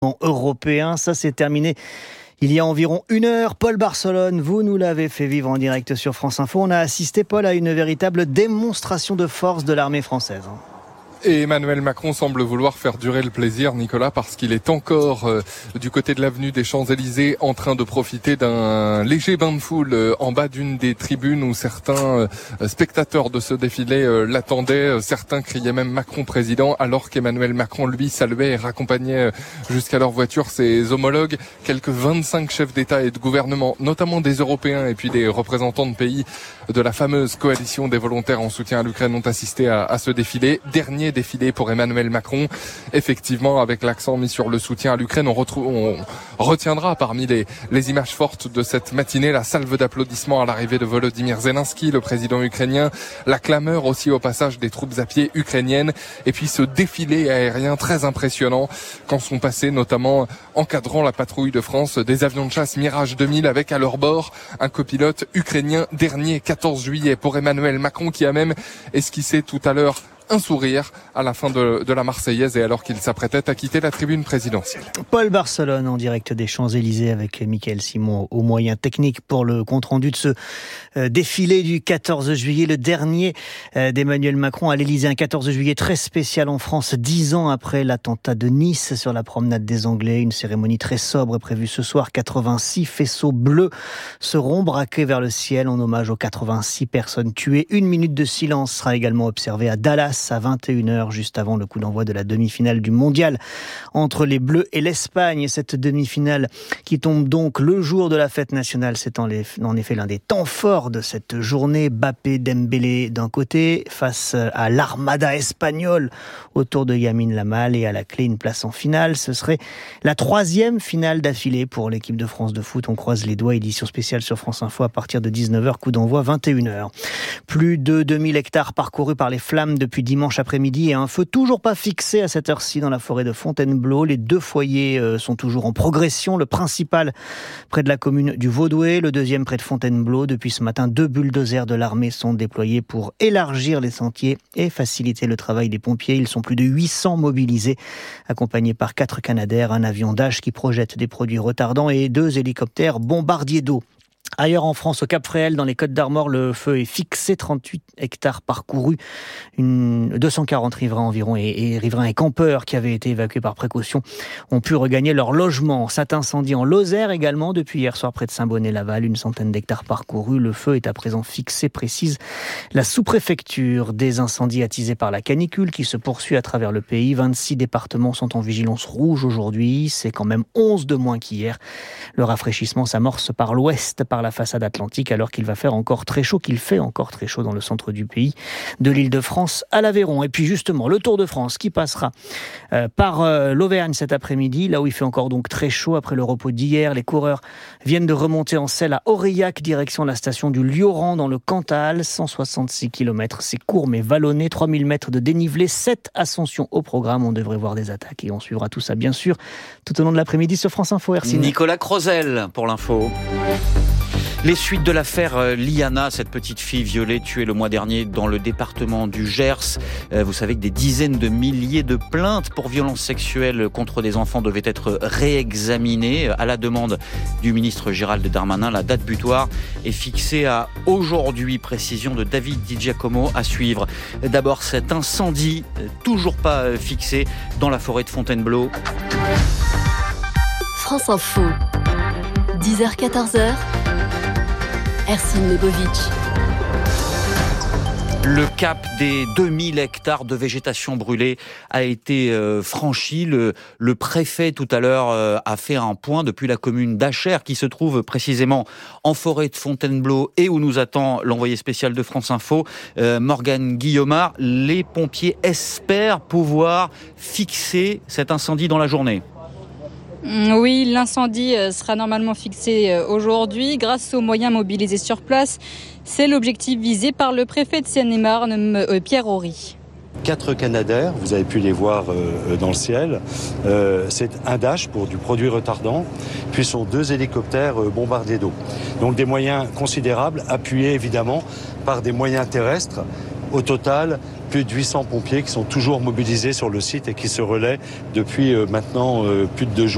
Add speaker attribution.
Speaker 1: rang européen. Ça, c'est terminé il y a environ 1 heure. Paul Barcelone, vous nous l'avez fait vivre en direct sur France Info. On a assisté, Paul, à une véritable démonstration de force de l'armée française.
Speaker 2: Et Emmanuel Macron semble vouloir faire durer le plaisir, Nicolas, parce qu'il est encore du côté de l'avenue des Champs-Élysées en train de profiter d'un léger bain de foule en bas d'une des tribunes où certains spectateurs de ce défilé l'attendaient. Certains criaient même Macron président, alors qu'Emmanuel Macron, lui, saluait et raccompagnait jusqu'à leur voiture ses homologues. Quelques 25 chefs d'État et de gouvernement, notamment des Européens et puis des représentants de pays de la fameuse coalition des volontaires en soutien à l'Ukraine, ont assisté à ce défilé. Dernier défilé pour Emmanuel Macron. Effectivement, avec l'accent mis sur le soutien à l'Ukraine, on retiendra parmi les images fortes de cette matinée la salve d'applaudissements à l'arrivée de Volodymyr Zelensky, le président ukrainien, la clameur aussi au passage des troupes à pied ukrainiennes, et puis ce défilé aérien très impressionnant quand sont passés notamment encadrant la patrouille de France des avions de chasse Mirage 2000 avec à leur bord un copilote ukrainien. Dernier 14 juillet pour Emmanuel Macron, qui a même esquissé tout à l'heure un sourire à la fin de la Marseillaise et alors qu'il s'apprêtait à quitter la tribune présidentielle.
Speaker 1: Paul Barcelone en direct des Champs-Élysées avec Mickaël Simon aux moyens techniques pour le compte-rendu de ce défilé du 14 juillet, le dernier d'Emmanuel Macron à l'Élysée. Un 14 juillet très spécial en France, 10 ans après l'attentat de Nice sur la promenade des Anglais. Une cérémonie très sobre est prévue ce soir. 86 faisceaux bleus seront braqués vers le ciel en hommage aux 86 personnes tuées. 1 minute de silence sera également observée à Dallas à 21h, juste avant le coup d'envoi de la demi-finale du mondial entre les Bleus et l'Espagne. Cette demi-finale qui tombe donc le jour de la fête nationale, c'est en effet l'un des temps forts de cette journée. Mbappé, Dembélé d'un côté, face à l'armada espagnole autour de Lamine Yamal, et à la clé une place en finale. Ce serait la 3e finale d'affilée pour l'équipe de France de foot. On croise les doigts. Édition spéciale sur France Info à partir de 19h, coup d'envoi 21h. Plus de 2000 hectares parcourus par les flammes depuis dimanche après-midi, et un feu toujours pas fixé à cette heure-ci dans la forêt de Fontainebleau. Les 2 foyers sont toujours en progression. Le principal près de la commune du Vaudouet, le deuxième près de Fontainebleau. Depuis ce matin, 2 bulldozers de l'armée sont déployés pour élargir les sentiers et faciliter le travail des pompiers. Ils sont plus de 800 mobilisés, accompagnés par 4 Canadair, un avion Dash qui projette des produits retardants et 2 hélicoptères bombardiers d'eau. Ailleurs en France, au Cap-Fréhel, dans les Côtes-d'Armor, le feu est fixé, 38 hectares parcourus, 240 riverains environ et riverains et campeurs qui avaient été évacués par précaution ont pu regagner leur logement. Cet incendie en Lozère également, depuis hier soir près de Saint-Bonnet-Laval, 100 d'hectares parcourus. Le feu est à présent fixé, précise la sous-préfecture. Des incendies attisés par la canicule qui se poursuit à travers le pays. 26 départements sont en vigilance rouge aujourd'hui, c'est quand même 11 de moins qu'hier. Le rafraîchissement s'amorce par l'ouest, par la façade atlantique, alors qu'il fait encore très chaud dans le centre du pays, de l'Île-de-France à l'Aveyron. Et puis justement, le Tour de France qui passera par l'Auvergne cet après-midi, là où il fait encore donc très chaud après le repos d'hier. Les coureurs viennent de remonter en selle à Aurillac, direction la station du Lioran dans le Cantal. 166 km, c'est court mais vallonné, 3000 mètres de dénivelé, 7 ascensions au programme. On devrait voir des attaques et on suivra tout ça bien sûr tout au long de l'après-midi sur France Info. Hercine.
Speaker 3: Nicolas Crozel pour l'info. Les suites de l'affaire Liana, cette petite fille violée tuée le mois dernier dans le département du Gers. Vous savez que des dizaines de milliers de plaintes pour violences sexuelles contre des enfants devaient être réexaminées. À la demande du ministre Gérald Darmanin, la date butoir est fixée à aujourd'hui. Précision de David Di Giacomo à suivre. D'abord, cet incendie toujours pas fixé dans la forêt de Fontainebleau.
Speaker 4: France Info, 10h-14h. Hercine Lebovic.
Speaker 3: Le cap des 2000 hectares de végétation brûlée a été franchi. Le préfet tout à l'heure a fait un point depuis la commune d'Achères qui se trouve précisément en forêt de Fontainebleau et où nous attend l'envoyé spécial de France Info, Morgane Guillaumard. Les pompiers espèrent pouvoir fixer cet incendie dans la journée.
Speaker 5: Oui, l'incendie sera normalement fixé aujourd'hui grâce aux moyens mobilisés sur place. C'est l'objectif visé par le préfet de Seine-et-Marne, Pierre Horry.
Speaker 6: 4 Canadair, vous avez pu les voir dans le ciel. C'est un Dash pour du produit retardant, puis sont 2 hélicoptères bombardiers d'eau. Donc des moyens considérables, appuyés évidemment par des moyens terrestres. Au total, plus de 800 pompiers qui sont toujours mobilisés sur le site et qui se relaient depuis maintenant plus de 2 jours.